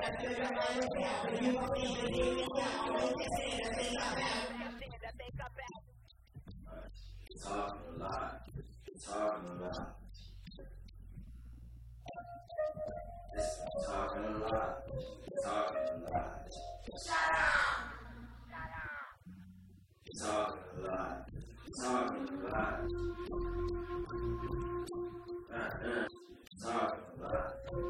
Talking a lot. Talking a lot. Talking a lot. Talking a lot. Talking a lot. Talking a lot. Talking a lot.